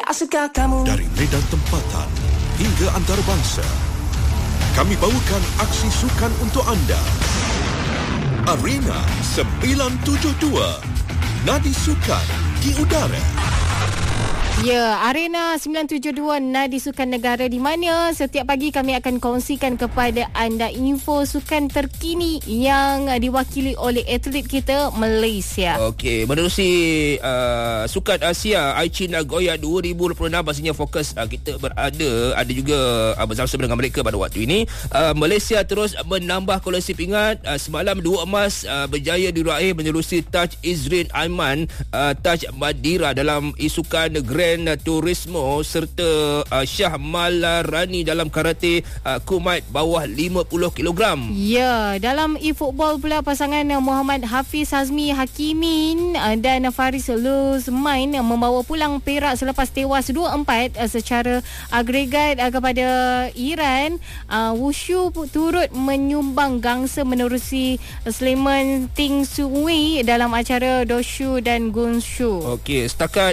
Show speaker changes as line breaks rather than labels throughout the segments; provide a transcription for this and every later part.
Tak suka kamu.
Dari medan tempatan hingga antarabangsa, kami bawakan aksi sukan untuk anda. Arena 972, Nadi Sukan di Udara.
Ya, Arena 972 Nadi Sukan Negara, di mana setiap pagi kami akan kongsikan kepada anda info sukan terkini yang diwakili oleh atlet kita Malaysia.
Okey, menerusi Sukan Asia Aichi Nagoya 2026, pastinya fokus kita ada juga bersama-sama dengan mereka pada waktu ini. Malaysia terus menambah koleksi pingat. Semalam 2 emas berjaya diraih menerusi Taj Izrin Aiman, Taj Madira dalam isukan Grand Turismo, serta Syah Malarani dalam karate kumait bawah 50 kg.
Ya, dalam e-football pula pasangan Muhammad Hafiz Hazmi Hakimin dan Faris Luzmain membawa pulang perak selepas tewas 2-4 secara agregat kepada Iran. Wushu turut menyumbang gangsa menerusi Sleman Ting Sui dalam acara Doshu dan Gunshu.
Okey, setakat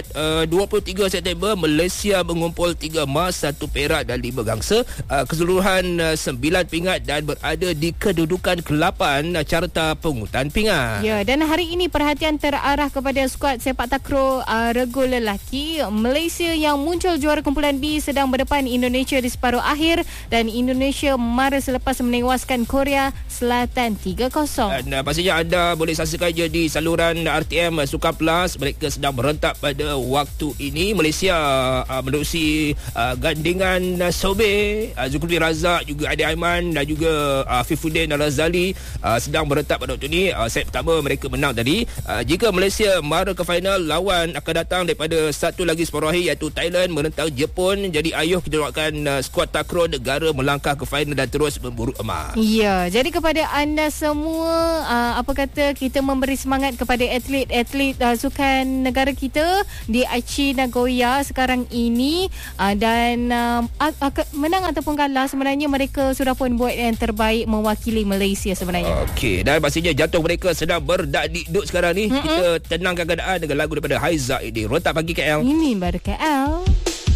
23 September, Malaysia mengumpul 3 emas, 1 perak dan 5 gangsa, keseluruhan 9 pingat dan berada di kedudukan ke-8 carta pungutan pingat.
Ya, dan hari ini perhatian terarah kepada skuad sepak takraw regu lelaki. Malaysia yang muncul juara kumpulan B sedang berdepan Indonesia di separuh akhir, dan Indonesia mara selepas menewaskan Korea Selatan 3-0.
Dan pastinya anda boleh saksikan je di saluran RTM Sukan Plus. Mereka sedang berentak pada waktu ini. Malaysia menerusi gandingan Sobe, Zulkifli Razak, juga Adi Aiman dan juga Fifuddin Al-Razali sedang berentak pada waktu ini. Set pertama mereka menang tadi. Jika Malaysia mara ke final, lawan akan datang daripada satu lagi separuh akhir, iaitu Thailand menentang Jepun. Jadi ayuh kita doakan skuad takraw negara melangkah ke final dan terus memburu emas.
Ya, jadi kepada anda semua, apa kata, kita memberi semangat kepada atlet-atlet sukan negara kita di Aichi Nagoya sekarang ini, dan menang ataupun kalah, sebenarnya mereka sudah pun buat yang terbaik mewakili Malaysia sebenarnya.
Okey, dan pastinya jantung mereka sedang berdak-dikduk sekarang ni. Kita tenangkan keadaan dengan lagu daripada Haiza ini. Rotak Pagi KL.
Ini baru KL.